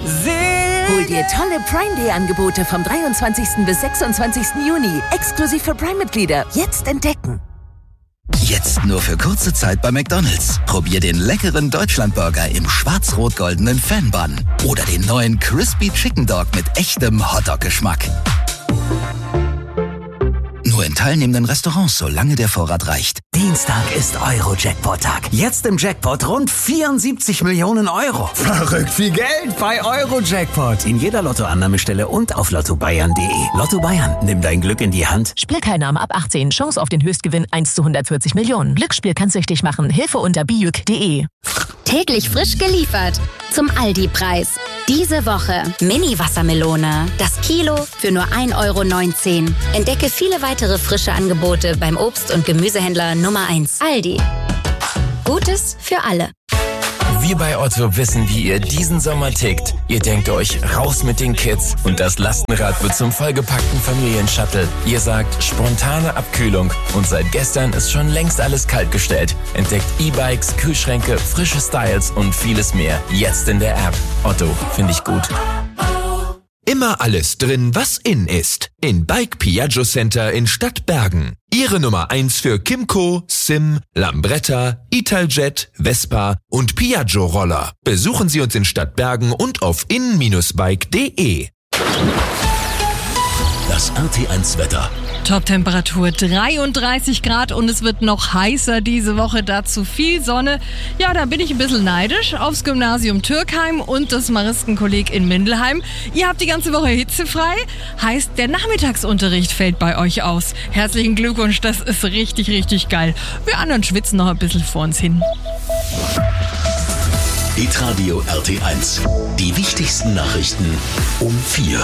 Hol dir tolle Prime Day Angebote vom 23. bis 26. Juni. Exklusiv für Prime-Mitglieder. Jetzt entdecken. Jetzt nur für kurze Zeit bei McDonald's. Probier den leckeren Deutschlandburger im schwarz-rot-goldenen Fan-Bun. Oder den neuen Crispy Chicken Dog mit echtem Hotdog-Geschmack. Nur in teilnehmenden Restaurants, solange der Vorrat reicht. Dienstag ist Euro-Jackpot-Tag. Jetzt im Jackpot rund 74 Millionen Euro. Verrückt viel Geld bei Euro-Jackpot. In jeder Lottoannahmestelle und auf lottobayern.de. Lotto Bayern, nimm dein Glück in die Hand. Spielteilnahme ab 18. Chance auf den Höchstgewinn 1:140 Millionen. Glücksspiel kann süchtig machen. Hilfe unter bijuk.de. Täglich frisch geliefert. Zum Aldi-Preis. Diese Woche Mini-Wassermelone. Das Kilo für nur 1,19 €. Entdecke viele weitere frische Angebote beim Obst- und Gemüsehändler Nummer 1. Aldi. Gutes für alle. Wir bei Otto wissen, wie ihr diesen Sommer tickt. Ihr denkt euch, raus mit den Kids und das Lastenrad wird zum vollgepackten Familienshuttle. Ihr sagt, spontane Abkühlung und seit gestern ist schon längst alles kaltgestellt. Entdeckt E-Bikes, Kühlschränke, frische Styles und vieles mehr. Jetzt in der App. Otto, finde ich gut. Immer alles drin, was in ist. In Bike Piaggio Center in Stadtbergen. Ihre Nummer 1 für Kymco, Sim, Lambretta, Italjet, Vespa und Piaggio Roller. Besuchen Sie uns in Stadtbergen und auf in-bike.de. Das RT1 Wetter. Top-Temperatur 33 Grad und es wird noch heißer diese Woche. Dazu viel Sonne. Ja, da bin ich ein bisschen neidisch aufs Gymnasium Türkheim und das Maristenkolleg in Mindelheim. Ihr habt die ganze Woche hitzefrei. Heißt, der Nachmittagsunterricht fällt bei euch aus. Herzlichen Glückwunsch, das ist richtig, richtig geil. Wir anderen schwitzen noch ein bisschen vor uns hin. Hitradio RT1. Die wichtigsten Nachrichten um 4.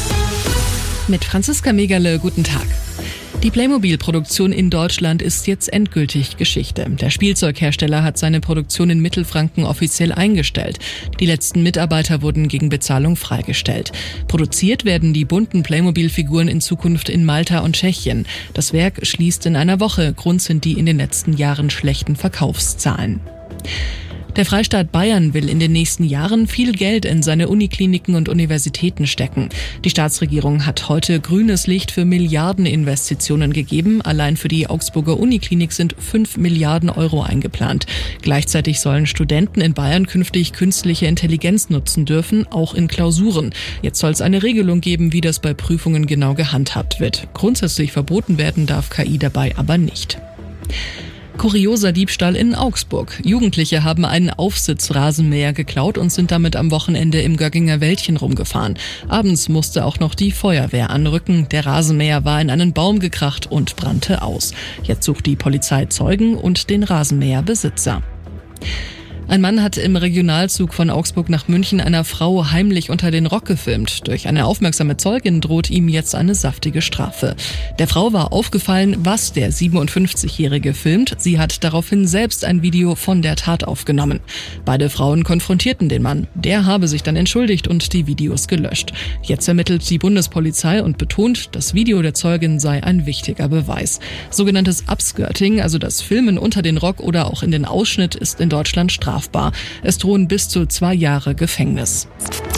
Mit Franziska Megerle, guten Tag. Die Playmobil-Produktion in Deutschland ist jetzt endgültig Geschichte. Der Spielzeughersteller hat seine Produktion in Mittelfranken offiziell eingestellt. Die letzten Mitarbeiter wurden gegen Bezahlung freigestellt. Produziert werden die bunten Playmobil-Figuren in Zukunft in Malta und Tschechien. Das Werk schließt in einer Woche. Grund sind die in den letzten Jahren schlechten Verkaufszahlen. Der Freistaat Bayern will in den nächsten Jahren viel Geld in seine Unikliniken und Universitäten stecken. Die Staatsregierung hat heute grünes Licht für Milliardeninvestitionen gegeben. Allein für die Augsburger Uniklinik sind 5 Milliarden Euro eingeplant. Gleichzeitig sollen Studenten in Bayern künftig künstliche Intelligenz nutzen dürfen, auch in Klausuren. Jetzt soll es eine Regelung geben, wie das bei Prüfungen genau gehandhabt wird. Grundsätzlich verboten werden darf KI dabei aber nicht. Kurioser Diebstahl in Augsburg. Jugendliche haben einen Aufsitzrasenmäher geklaut und sind damit am Wochenende im Gögginger Wäldchen rumgefahren. Abends musste auch noch die Feuerwehr anrücken. Der Rasenmäher war in einen Baum gekracht und brannte aus. Jetzt sucht die Polizei Zeugen und den Rasenmäherbesitzer. Ein Mann hat im Regionalzug von Augsburg nach München einer Frau heimlich unter den Rock gefilmt. Durch eine aufmerksame Zeugin droht ihm jetzt eine saftige Strafe. Der Frau war aufgefallen, was der 57-Jährige filmt. Sie hat daraufhin selbst ein Video von der Tat aufgenommen. Beide Frauen konfrontierten den Mann. Der habe sich dann entschuldigt und die Videos gelöscht. Jetzt ermittelt die Bundespolizei und betont, das Video der Zeugin sei ein wichtiger Beweis. Sogenanntes Upskirting, also das Filmen unter den Rock oder auch in den Ausschnitt, ist in Deutschland strafbar. Es drohen bis zu 2 Jahre Gefängnis.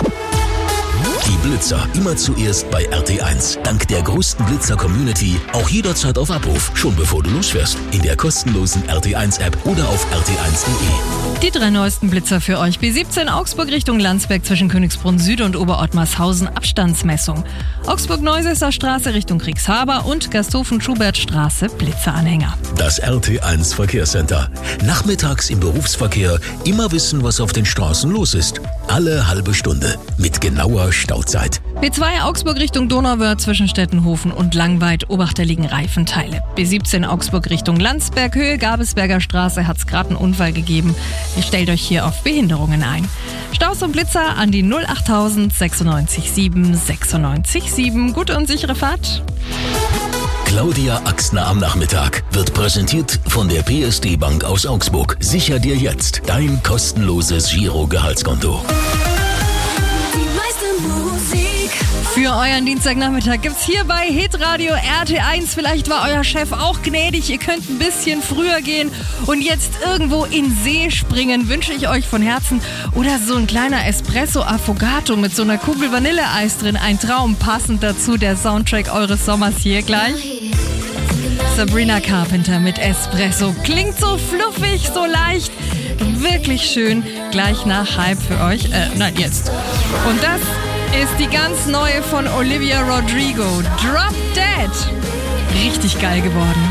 Die Blitzer immer zuerst bei RT1. Dank der größten Blitzer-Community auch jederzeit auf Abruf. Schon bevor du losfährst. In der kostenlosen RT1-App oder auf rt1.de. Die 3 neuesten Blitzer für euch. B17 Augsburg Richtung Landsberg zwischen Königsbrunn Süd und Oberottmarshausen Abstandsmessung. Augsburg-Neusesser Straße Richtung Kriegshaber und Gasthofen-Schubert-Straße Blitzeranhänger. Das RT1 Verkehrscenter. Nachmittags im Berufsverkehr immer wissen, was auf den Straßen los ist. Alle halbe Stunde mit genauer Stauzeit. B2 Augsburg Richtung Donauwörth zwischen Stettenhofen und Langweid. Obacht, da liegen Reifenteile. B17 Augsburg Richtung Landsberg, Höhe Gabelsberger Straße hat es gerade einen Unfall gegeben. Ihr stellt euch hier auf Behinderungen ein. Staus und Blitzer an die 08000 96 7 96 7. Gute und sichere Fahrt. Claudia Axner am Nachmittag wird präsentiert von der PSD Bank aus Augsburg. Sicher dir jetzt dein kostenloses Giro-Gehaltskonto. Die meiste Musik Für euren Dienstagnachmittag gibt's hier bei Hitradio RT1. Vielleicht war euer Chef auch gnädig, ihr könnt ein bisschen früher gehen und jetzt irgendwo in See springen, wünsche ich euch von Herzen. Oder so ein kleiner Espresso Affogato mit so einer Kugel Vanilleeis drin. Ein Traum, passend dazu der Soundtrack eures Sommers hier gleich. Sabrina Carpenter mit Espresso. Klingt so fluffig, so leicht. Wirklich schön. Gleich nach Hype für euch. Nein, jetzt. Und das ist die ganz neue von Olivia Rodrigo. Drop Dead. Richtig geil geworden.